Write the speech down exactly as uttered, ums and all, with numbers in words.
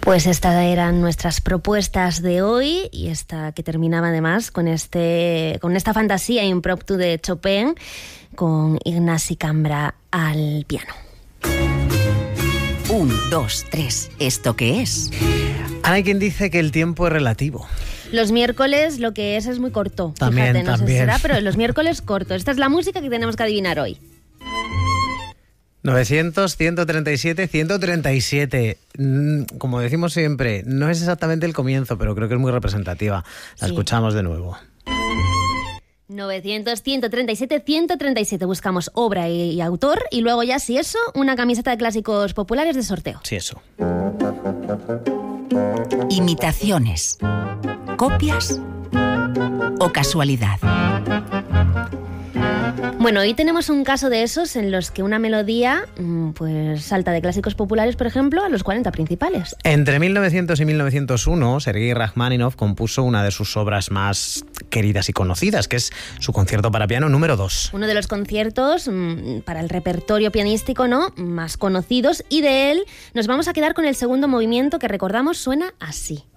Pues estas eran nuestras propuestas de hoy y esta que terminaba además con este con esta fantasía impromptu de Chopin con Ignasi Cambra al piano. Un, dos, tres. ¿Esto qué es? Ahora hay quien dice que el tiempo es relativo. Los miércoles lo que es es muy corto. También, Fíjate, no también. sé si será, pero los miércoles corto. Esta es la música que tenemos que adivinar hoy. novecientos, ciento treinta y siete, ciento treinta y siete. Como decimos siempre, no es exactamente el comienzo, pero creo que es muy representativa. La Sí. escuchamos de nuevo. novecientos, ciento treinta y siete, ciento treinta y siete. Buscamos obra y, y autor y luego ya, si eso, una camiseta de clásicos populares de sorteo. Sí, eso. Imitaciones, copias o casualidad. Bueno, hoy tenemos un caso de esos en los que una melodía pues salta de clásicos populares, por ejemplo, a los cuarenta principales. Entre mil novecientos y mil novecientos uno, Sergei Rachmaninoff compuso una de sus obras más queridas y conocidas, que es su concierto para piano número dos. Uno de los conciertos mmm, para el repertorio pianístico, ¿no?, más conocidos, y de él nos vamos a quedar con el segundo movimiento que recordamos suena así.